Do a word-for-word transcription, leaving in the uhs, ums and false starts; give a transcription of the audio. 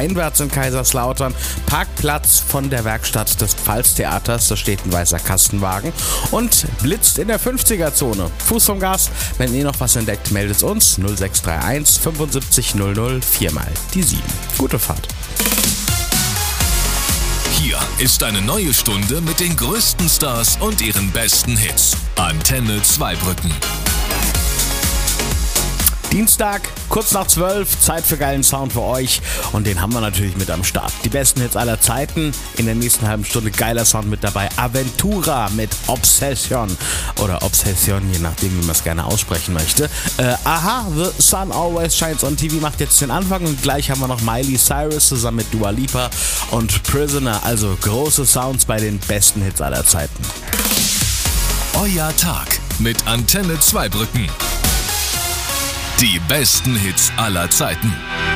einwärts in Kaiserslautern. Parkplatz von der Werkstatt des Pfalztheaters, da steht ein weißer Kastenwagen und blitzt in der fünfziger-Zone. Fuß vom Gas, wenn ihr noch was entdeckt, meldet uns null sechs drei eins fünfundsiebzig null null vier mal die sieben. Gute Fahrt. Hier ist eine neue Stunde mit den größten Stars und ihren besten Hits. Antenne Zweibrücken. Dienstag, kurz nach zwölf, Zeit für geilen Sound für euch und den haben wir natürlich mit am Start. Die besten Hits aller Zeiten, in der nächsten halben Stunde geiler Sound mit dabei. Aventura mit Obsession oder Obsession, je nachdem wie man es gerne aussprechen möchte. Äh, aha, The Sun Always Shines on T V macht jetzt den Anfang und gleich haben wir noch Miley Cyrus zusammen mit Dua Lipa und Prisoner, also große Sounds bei den besten Hits aller Zeiten. Euer Tag mit Antenne Zweibrücken. Die besten Hits aller Zeiten.